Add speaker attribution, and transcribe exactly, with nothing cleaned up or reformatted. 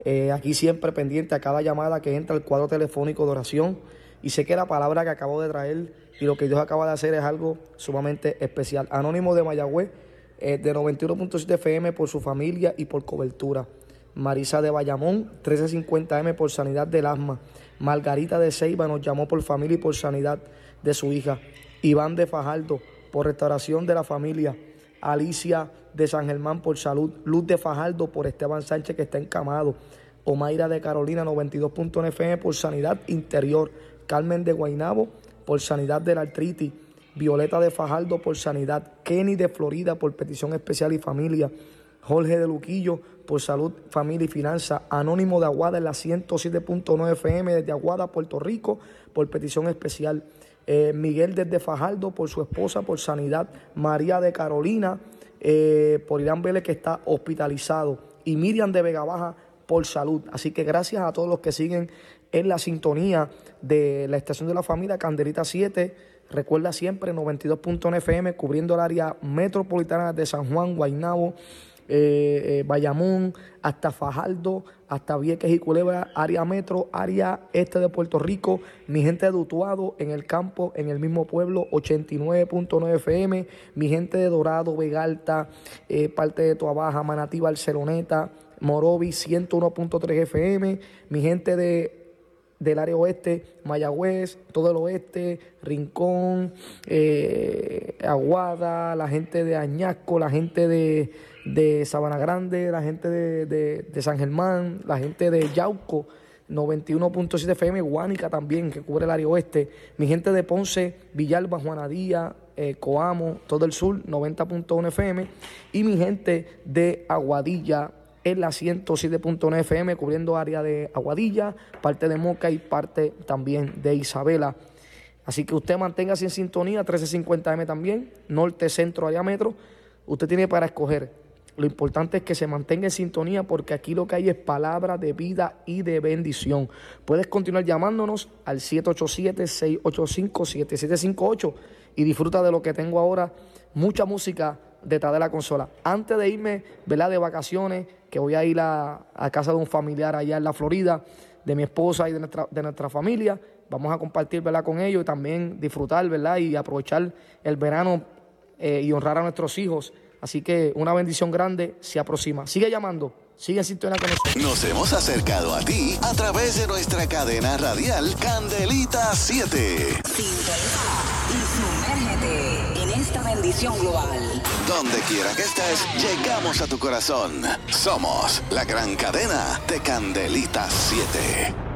Speaker 1: Eh, aquí siempre pendiente a cada llamada que entra al cuadro telefónico de oración. Y sé que la palabra que acabo de traer y lo que Dios acaba de hacer es algo sumamente especial. Anónimo de Mayagüez, eh, de noventa y uno punto siete F M por su familia y por cobertura. Marisa de Bayamón, trece cincuenta M por sanidad del asma. Margarita de Ceiba nos llamó por familia y por sanidad de su hija. Iván de Fajardo, por restauración de la familia. Alicia de San Germán por salud. Luz de Fajardo por Esteban Sánchez que está encamado. Omaira de Carolina, noventa y dos punto uno F M por sanidad interior. Carmen de Guaynabo por sanidad de la artritis. Violeta de Fajardo por sanidad. Kenny de Florida por petición especial y familia. Jorge de Luquillo por salud, familia y finanzas. Anónimo de Aguada en la ciento siete punto nueve F M desde Aguada, Puerto Rico, por petición especial. Eh, Miguel desde Fajardo por su esposa, por sanidad. María de Carolina, eh, por Irán Vélez que está hospitalizado. Y Miriam de Vega Baja por salud. Así que gracias a todos los que siguen en la sintonía de la estación de la familia Candelita siete. Recuerda siempre noventa y dos punto uno F M cubriendo el área metropolitana de San Juan, Guaynabo, Eh, eh, Bayamón, hasta Fajardo, hasta Vieques y Culebra, área metro, área este de Puerto Rico, mi gente de Utuado, en el campo, en el mismo pueblo, ochenta y nueve punto nueve F M, mi gente de Dorado, Vega Alta, eh, parte de Toabaja, Manatí, Barceloneta, Morovis, ciento uno punto tres F M, mi gente de del área oeste, Mayagüez, todo el oeste, Rincón, eh, Aguada, la gente de Añasco, la gente de, de Sabana Grande, la gente de, de, de San Germán, la gente de Yauco, noventa y uno punto siete F M, Guánica también, que cubre el área oeste, mi gente de Ponce, Villalba, Juanadía, eh, Coamo, todo el sur, noventa punto uno F M, y mi gente de Aguadilla, en la ciento siete punto nueve F M, cubriendo área de Aguadilla, parte de Moca y parte también de Isabela. Así que usted manténgase en sintonía, trece cincuenta M también, norte, centro, área metro. Usted tiene para escoger. Lo importante es que se mantenga en sintonía porque aquí lo que hay es palabra de vida y de bendición. Puedes continuar llamándonos al siete ocho siete, seis ocho cinco, siete siete cinco ocho y disfruta de lo que tengo ahora, mucha música detrás de la consola. Antes de irme, ¿verdad?, de vacaciones, que voy a ir a, a casa de un familiar allá en la Florida, de mi esposa y de nuestra, de nuestra familia, vamos a compartir, ¿verdad?, con ellos y también disfrutar, ¿verdad?, y aprovechar el verano eh, y honrar a nuestros hijos. Así que una bendición grande se aproxima. Sigue llamando, sigue en sintonía con nosotros.
Speaker 2: Nos hemos acercado a ti a través de nuestra cadena radial Candelita siete.
Speaker 3: Sintoniza y sumérgete en esta bendición global.
Speaker 2: Donde quiera que estés, llegamos a tu corazón. Somos la gran cadena de Candelita siete.